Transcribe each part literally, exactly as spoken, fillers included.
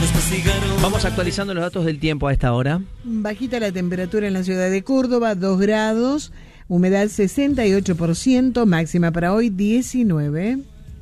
Vamos actualizando los datos del tiempo a esta hora. Bajita la temperatura en la ciudad de Córdoba, dos grados, humedad sesenta y ocho por ciento, máxima para hoy diecinueve.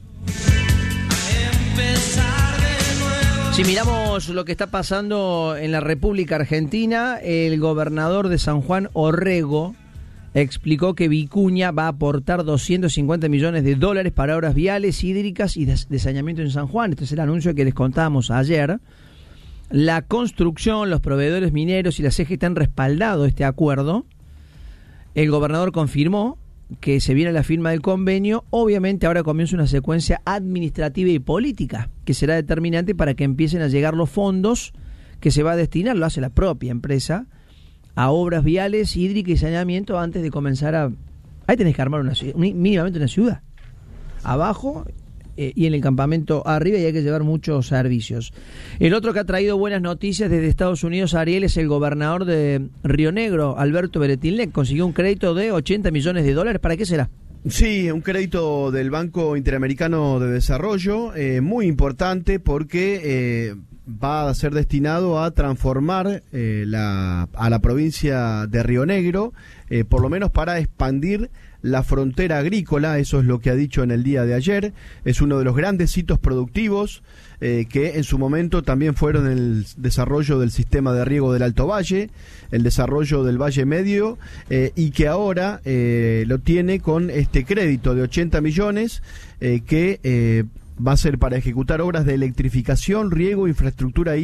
Si miramos lo que está pasando en la República Argentina, el gobernador de San Juan, Orrego, explicó que Vicuña va a aportar doscientos cincuenta millones de dólares para obras viales, hídricas y de, de saneamiento en San Juan. Este es el anuncio que les contábamos ayer. La construcción, los proveedores mineros y la C G T han respaldado este acuerdo. El gobernador confirmó que se viene la firma del convenio. Obviamente ahora comienza una secuencia administrativa y política que será determinante para que empiecen a llegar los fondos que se va a destinar, lo hace la propia empresa, a obras viales, hídricas y saneamiento antes de comenzar a... Ahí tenés que armar una ciudad, mínimamente una ciudad. Abajo eh, y en el campamento arriba, y hay que llevar muchos servicios. El otro que ha traído buenas noticias desde Estados Unidos, Ariel, es el gobernador de Río Negro, Alberto Beretilnec. Consiguió un crédito de ochenta millones de dólares. ¿Para qué será? Sí, un crédito del Banco Interamericano de Desarrollo, eh, muy importante porque eh, va a ser destinado a transformar eh, la, a la provincia de Río Negro, eh, por lo menos para expandir la frontera agrícola. Eso es lo que ha dicho en el día de ayer. Es uno de los grandes hitos productivos eh, que en su momento también fueron el desarrollo del sistema de riego del Alto Valle, el desarrollo del Valle Medio, eh, y que ahora eh, lo tiene con este crédito de ochenta millones eh, que eh, va a ser para ejecutar obras de electrificación, riego, infraestructura